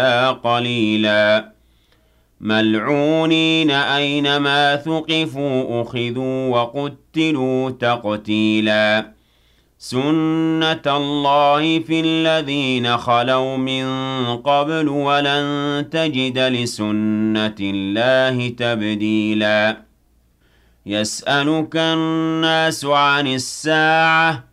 قليلا ملعونين أينما ثقفوا أخذوا وقتلوا تقتيلا سنة الله في الذين خلوا من قبل ولن تجد لسنة الله تبديلا يسألك الناس عن الساعة